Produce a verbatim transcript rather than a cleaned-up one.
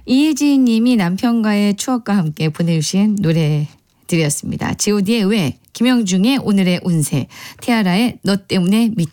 이혜진 님이 남편과의 추억과 함께 보내주신 노래들이었습니다. 지오디의 왜, 김영중의 오늘의 운세, 티아라의 너 때문에 미